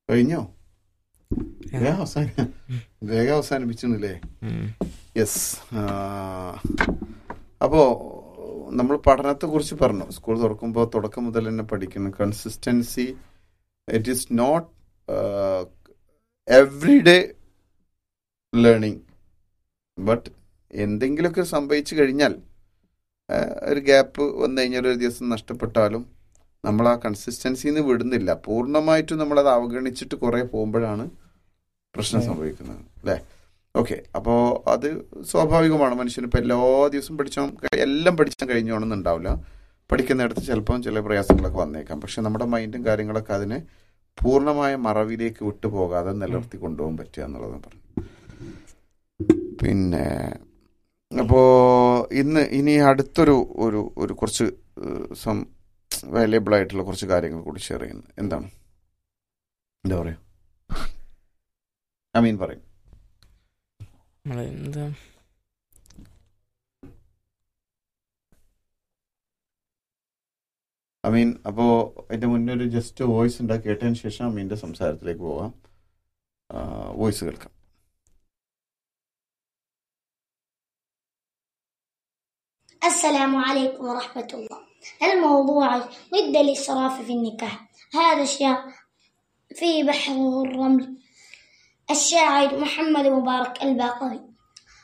കഴിഞ്ഞോ? വേഗം അവസാനിപ്പിച്ചില്ലേ? യെസ്. അപ്പോൾ നമ്മൾ പഠനത്തെ കുറിച്ച് പറഞ്ഞു. സ്കൂൾ തുറക്കുമ്പോൾ തുടക്കം മുതൽ തന്നെ പഠിക്കണം. Consistency, it is not everyday learning, but എന്തെങ്കിലുമൊക്കെ സംഭവിച്ചു കഴിഞ്ഞാൽ, ഒരു ഗ്യാപ്പ് വന്നു കഴിഞ്ഞാൽ, ഒരു ദിവസം നഷ്ടപ്പെട്ടാലും നമ്മൾ ആ കൺസിസ്റ്റൻസിന്ന് വിടുന്നില്ല. പൂർണ്ണമായിട്ടും നമ്മളത് അവഗണിച്ചിട്ട് കുറേ പോകുമ്പോഴാണ് പ്രശ്നം സംഭവിക്കുന്നത്, അല്ലേ? ഓക്കെ, അപ്പോൾ അത് സ്വാഭാവികമാണ്. മനുഷ്യന് ഇപ്പോൾ എല്ലാ ദിവസവും എല്ലാം പഠിച്ചാൽ കഴിഞ്ഞോണമെന്നുണ്ടാവില്ല. പഠിക്കുന്നിടത്ത് ചിലപ്പം ചില പ്രയാസങ്ങളൊക്കെ വന്നേക്കാം. പക്ഷെ നമ്മുടെ മൈൻഡും കാര്യങ്ങളൊക്കെ അതിനെ പൂർണ്ണമായ മറവിലേക്ക് വിട്ടുപോകാതെ നിലനിർത്തി കൊണ്ടുപോകാൻ പറ്റുക എന്നുള്ളതാണ് പറഞ്ഞു. പിന്നെ അപ്പോൾ ഇനി അടുത്തൊരു ഒരു കുറച്ച് വാല്യബിൾ ആയിട്ടുള്ള കുറച്ച് കാര്യങ്ങൾ കൂടി ഷെയർ ചെയ്യുന്നു. എന്താണ്, എന്താ പറയുക? അമീൻ പറയും. അമീൻ, അപ്പോൾ അതിൻ്റെ മുന്നേ ഒരു ജസ്റ്റ് വോയിസ് ഉണ്ടാക്കി കേട്ടതിന് ശേഷം അമീൻ്റെ സംസാരത്തിലേക്ക് പോകാം. വോയിസ് കേൾക്കാം. السلام عليكم ورحمة الله. الموضوع ضد الإسراف في النكاح. هذا الشيء في بحره الرمل. الشاعر محمد مبارك الباقري